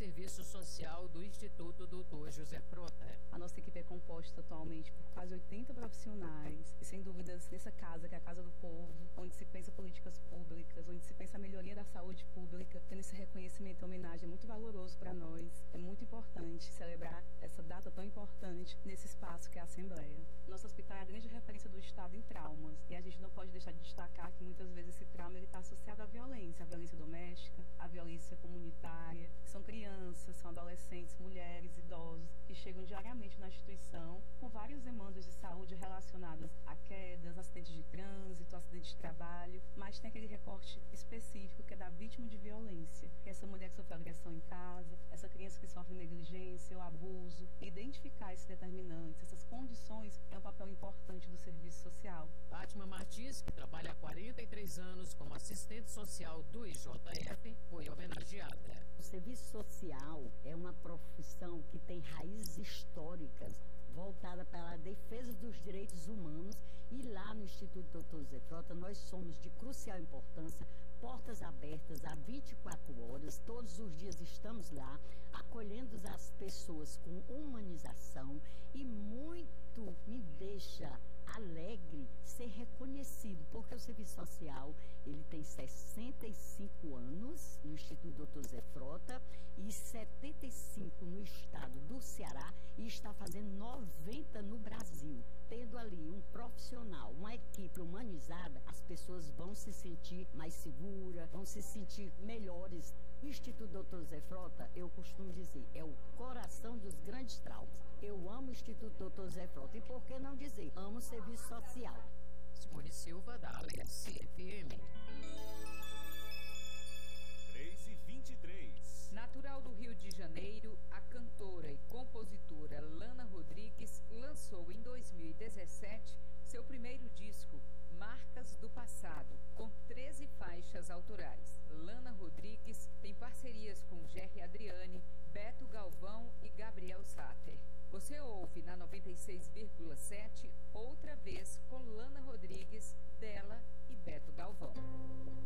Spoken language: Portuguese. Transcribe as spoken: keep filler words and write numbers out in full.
Serviço Social do Instituto doutor José Frota. A nossa equipe é composta atualmente por quase oitenta profissionais e, sem dúvidas, nessa casa, que é a Casa do Povo, onde se pensa políticas públicas, onde se pensa a melhoria da saúde pública, tendo esse reconhecimento e homenagem é muito valoroso para nós. É muito importante celebrar essa data tão importante nesse espaço que é a Assembleia. Nosso hospital é a grande referência do Estado em traumas e a gente não pode deixar de destacar que muitas vezes esse trauma está associado à violência, à violência doméstica, à violência comunitária. São crianças, são adolescentes, mulheres, idosos que chegam diariamente na instituição com várias demandas de saúde relacionadas a quedas, acidentes de trânsito, acidentes de trabalho, mas tem aquele recorte específico que é da vítima de violência, que é essa mulher que sofreu agressão em casa, essa criança que sofre negligência ou abuso. Identificar esses determinantes, essas condições, é um papel importante do serviço social. Fátima Martins, que trabalha há quarenta e três anos como assistente social do I J F, foi homenageada. O serviço social é uma profissão que tem raízes históricas voltada para a defesa dos direitos humanos, e lá no Instituto doutor José Frota nós somos de crucial importância, portas abertas há vinte e quatro horas, todos os dias estamos lá, acolhendo as pessoas com humanização, e muito me deixa alegre ser reconhecido, porque o serviço social ele tem sessenta e cinco anos no Instituto doutor José Frota e setenta e cinco no estado do Ceará, e está fazendo noventa no Brasil. Tendo ali um profissional, uma equipe humanizada, as pessoas vão se sentir mais seguras, vão se sentir melhores. O Instituto doutor José Frota, eu costumo dizer, é o coração dos grandes traumas. Eu amo o Instituto doutor José Frota, e por que não dizer, amo o serviço social. Simone Silva, da Alerce F M. três e vinte e três. Natural do Rio de Janeiro, a cantora e compositora Lana Rodrigues lançou em dois mil e dezessete seu primeiro disco, Marcas do Passado, com treze faixas autorais. Lana Rodrigues tem parcerias com Gerry Adriane, Beto Galvão e Gabriel Sater. Você ouve na noventa e seis vírgula sete, outra vez com Lana Rodrigues, dela e Beto Galvão.